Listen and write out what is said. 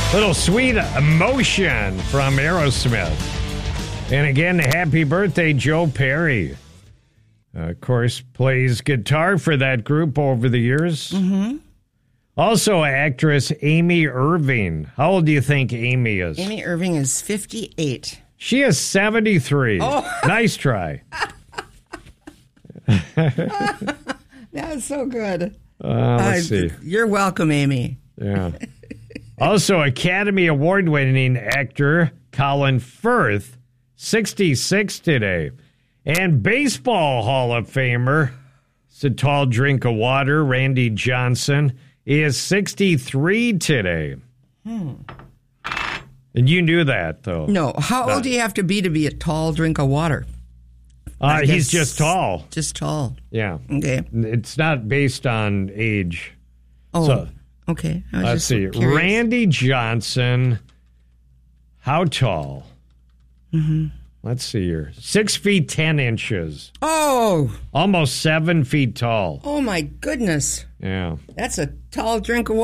Little Sweet Emotion from Aerosmith. And again, happy birthday, Joe Perry. Of course, plays guitar for that group over the years. Mm-hmm. Also, actress Amy Irving. How old do you think Amy is? Amy Irving is 58. She is 73. Oh. Nice try. That's so good. Let's see. You're welcome, Amy. Yeah. Also, Academy Award-winning actor Colin Firth, 66 today. And Baseball Hall of Famer, it's a tall drink of water, Randy Johnson, is 63 today. And you knew that, though. No. How old do you have to be a tall drink of water? He's just tall. Just tall. Yeah. Okay. It's not based on age. Oh, So, okay. let's see. Curious. Randy Johnson, how tall? Mm-hmm. Let's see here. 6 feet 10 inches. Oh. Almost 7 feet tall. Oh, my goodness. Yeah. That's a tall drink of water.